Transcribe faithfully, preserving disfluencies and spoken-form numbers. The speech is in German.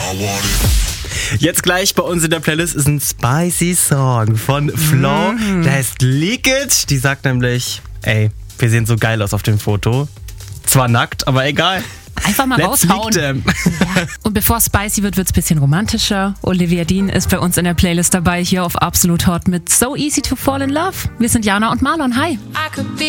Jetzt gleich bei uns in der Playlist ist ein spicy Song von Flo. Mm. Der heißt Leakage. Die sagt nämlich, ey, wir sehen so geil aus auf dem Foto. Zwar nackt, aber egal. Einfach mal Let's raushauen. Ja. Und bevor es spicy wird, wird es ein bisschen romantischer. Olivia Dean ist bei uns in der Playlist dabei, hier auf Absolut Hot mit So Easy to Fall in Love. Wir sind Jana und Marlon. Hi.